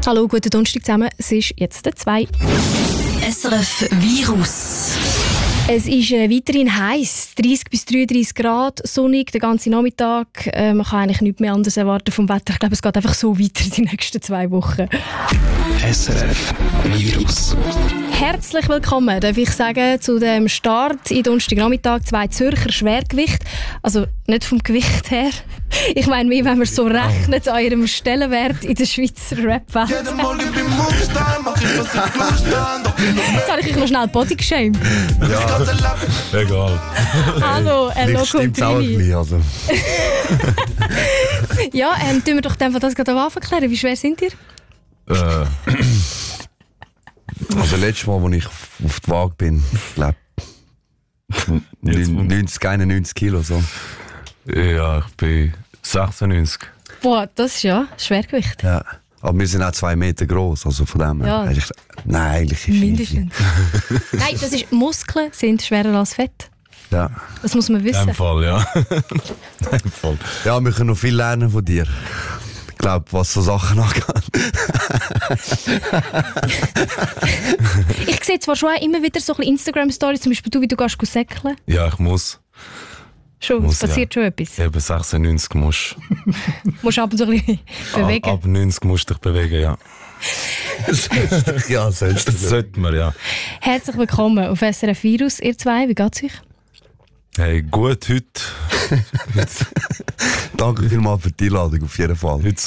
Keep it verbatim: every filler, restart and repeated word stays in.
Hallo, guten Donnerstag zusammen. Es ist jetzt der zwei. S R F Virus. Es ist äh, weiterhin heiß, dreißig bis dreiunddreißig Grad, sonnig den ganzen Nachmittag. Äh, man kann eigentlich nichts mehr anderes erwarten vom Wetter. Ich glaube, es geht einfach so weiter die nächsten zwei Wochen. S R F Virus. Herzlich willkommen, darf ich sagen, zu dem Start in Donnerstagnachmittag. Zwei Zürcher Schwergewicht. Also nicht vom Gewicht her. Ich meine, wie wenn man so rechnet an ihrem Stellenwert in der Schweizer Rap-Welt. Jetzt habe ich euch noch schnell Body geshamed. Ja, egal. Hallo, Ello Contrini. Also. Ja, ähm, tun wir doch einfach das gerade am Anfang klären. Wie schwer sind ihr? Äh, also letztes Mal, als ich auf die Waage bin, glaube neunzig, einundneunzig Kilo. So. Ja, ich bin sechsundneunzig. Boah, das ist ja Schwergewicht. Ja. Aber wir sind auch zwei Meter groß, also von dem her. Ja. Eigentlich, nein, eigentlich ist Mindestens. Nein, das ist, Muskeln sind schwerer als Fett. Ja. Das muss man In wissen. dem Fall, ja. In dem Fall. Ja, wir können noch viel lernen von dir. Ich glaube, was so Sachen angeht. Ich sehe zwar schon auch immer wieder so ein bisschen Instagram-Stories, zum Beispiel du, wie du gehst säckeln. Ja, ich muss. Schon, Muss, es passiert ja. schon etwas. Eben sechsundneunzig musst Du musst ab und zu ein bisschen bewegen. Ab neunzig musst du dich bewegen, ja. Ja, selbst. Das sollte man, ja. Herzlich willkommen auf S R F Virus, ihr zwei, wie geht's euch? Hey, gut, heute. Danke vielmals für die Einladung, auf jeden Fall. heute